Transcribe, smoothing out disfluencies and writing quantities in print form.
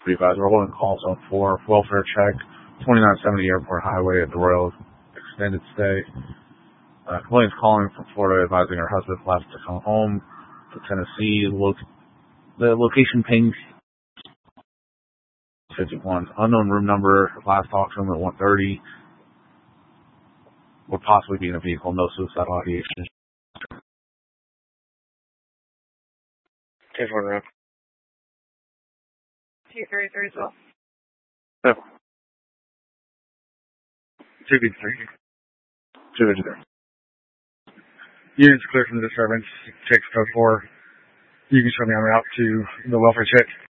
You guys are holding calls on 4, welfare check, 2970 Airport Highway at the Royal Extended Stay. Complainant's calling from Florida advising her husband left to come home to Tennessee. The location ping 51. Unknown room number. Last talked to him at 1:30. Would possibly be in a vehicle. No suicidal ideation. Take one round. 233 as well. No. 253. 253. Units clear from the disturbance. Checks code 4. You can show me en route to the welfare check.